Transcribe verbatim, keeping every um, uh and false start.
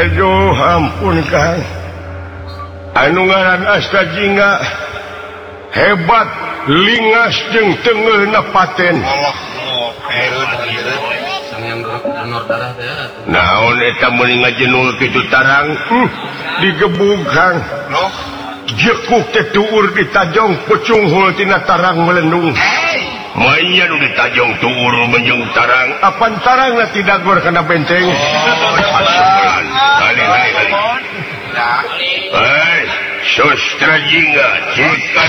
Aduh ampun Kang anu ngaran Asta Jingga hebat lingas jeung tengeuna paten naon eta meuni ngajenul kitu tarang hmm, digebug Kang jekuk teh tuur ditajong pecunghul tina tarang melendung Maya nu ditajong tuur menjung tarang apan tarangna tidak gor kana benteng kali kali kali hei Sostra Jingga jika